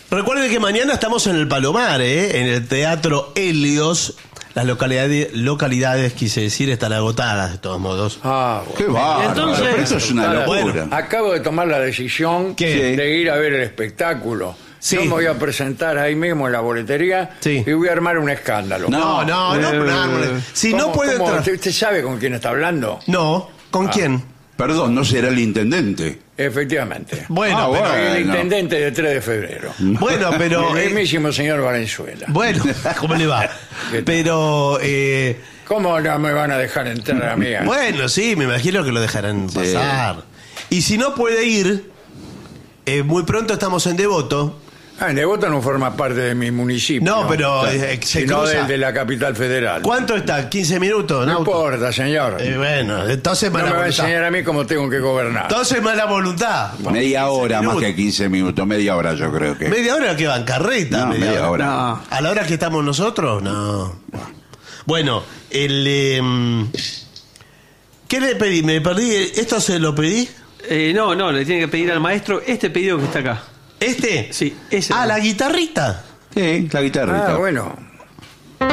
Recuerden que mañana estamos en el Palomar, en el Teatro Helios. Las localidades, quise decir, están agotadas de todos modos. Ah, Qué bueno. bárbaro. Entonces, Pero eso es una locura. bueno, Acabo de tomar la decisión ¿Qué? de ir a ver el espectáculo. Sí. Yo me voy a presentar ahí mismo en la boletería Sí. y voy a armar un escándalo. No. Si no puede ¿Cómo? entrar. ¿Usted sabe con quién está hablando? No, ¿con quién? Perdón, ¿no será el intendente? Efectivamente. Bueno, pero, bueno. El intendente de 3 de febrero. bueno, pero El mismísimo señor Valenzuela. bueno, ¿cómo le va? ¿Qué tal? Pero ¿Cómo no me van a dejar entrar a mí? bueno, sí, me imagino que lo dejarán pasar. Y si no puede ir, muy pronto estamos en Devoto. En Devoto no forma parte de mi municipio. No, pero se sino cruza. de la capital federal. ¿Cuánto está? ¿15 minutos? en No auto? importa, señor. Bueno, entonces No mala me va a voluntad. enseñar a mí cómo tengo que gobernar. Entonces mala voluntad. Media hora más minutos. que 15 minutos. Media hora yo creo que. ¿Media hora que van? ¿Carreta? No, media hora. No. ¿A la hora que estamos nosotros? No. Bueno, ¿qué le pedí? ¿Me perdí? ¿Esto se lo pedí? No, le tiene que pedir al maestro este pedido que está acá. ¿Este? Sí, ese. Ah, la guitarrita. Sí, la guitarra. Ah, bueno.